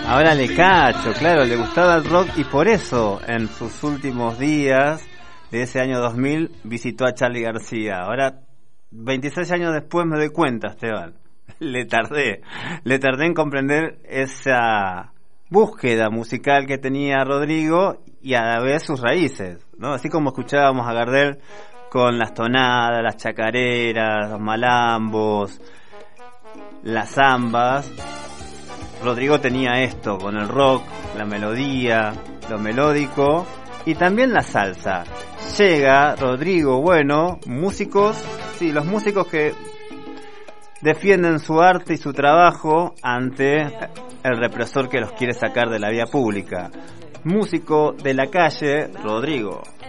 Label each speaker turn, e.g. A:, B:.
A: Ahora le cacho, claro, le gustaba el rock y por eso en sus últimos días de ese año 2000 visitó a Charly García. Ahora, 26 años después me doy cuenta, Esteban. Le tardé en comprender esa búsqueda musical que tenía Rodrigo y a la vez sus raíces, ¿no? Así como escuchábamos a Gardel con las tonadas, las chacareras, los malambos, las zambas, Rodrigo tenía esto con el rock, la melodía, lo melódico y también la salsa. Llega Rodrigo Bueno, músicos, sí, los músicos que defienden su arte y su trabajo ante el represor que los quiere sacar de la vía pública. Músico de la calle, Rodrigo.